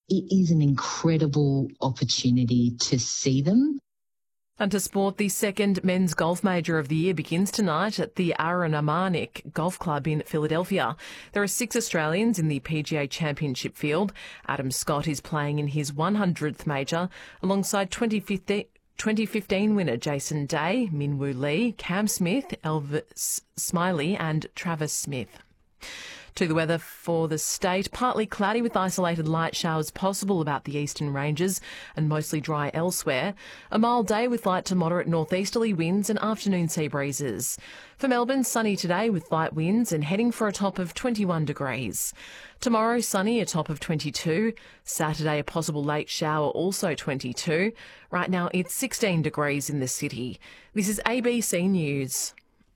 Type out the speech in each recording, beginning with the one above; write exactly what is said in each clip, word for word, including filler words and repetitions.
it is an incredible opportunity to see them. And to sport, the second men's golf major of the year begins tonight at the Aaron Amanik Golf Club in Philadelphia. There are six Australians in the P G A Championship field. Adam Scott is playing in his one hundredth major alongside twenty fifteen winner Jason Day, Minwoo Lee, Cam Smith, Elvis Smiley and Travis Smith. To the weather for the state, partly cloudy with isolated light showers possible about the eastern ranges and mostly dry elsewhere. A mild day with light to moderate northeasterly winds and afternoon sea breezes. For Melbourne, sunny today with light winds and heading for a top of twenty-one degrees. Tomorrow, sunny, a top of twenty-two. Saturday, a possible late shower, also twenty-two. Right now, it's sixteen degrees in the city. This is A B C News.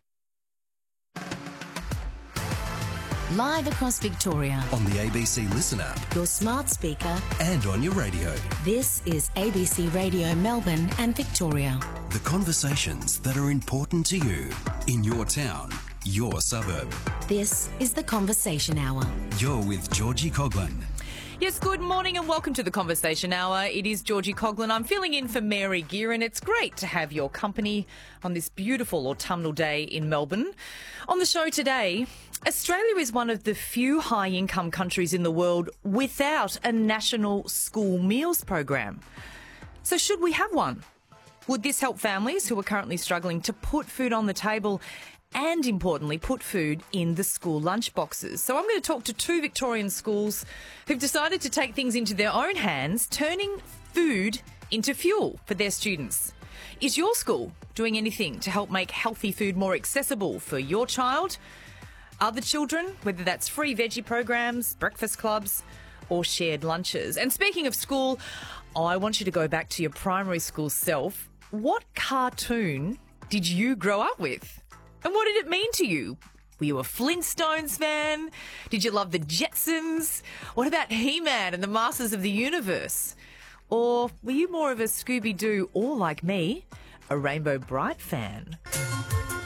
Live across Victoria. On the A B C Listen app. Your smart speaker. And on your radio. This is A B C Radio Melbourne and Victoria. The conversations that are important to you in your town, your suburb. This is The Conversation Hour. You're with Georgie Coughlin. Yes, good morning and welcome to the Conversation Hour. It is Georgie Coughlin. I'm filling in for Mary Gear and it's great to have your company on this beautiful autumnal day in Melbourne. On the show today, Australia is one of the few high-income countries in the world without a national school meals program. So should we have one? Would this help families who are currently struggling to put food on the table and, importantly, put food in the school lunch boxes? So I'm going to talk to two Victorian schools who've decided to take things into their own hands, turning food into fuel for their students. Is your school doing anything to help make healthy food more accessible for your child, other children, whether that's free veggie programs, breakfast clubs or shared lunches? And speaking of school, I want you to go back to your primary school self. What cartoon did you grow up with? And what did it mean to you? Were you a Flintstones fan? Did you love the Jetsons? What about He-Man and the Masters of the Universe? Or were you more of a Scooby-Doo or, like me, a Rainbow Bright fan?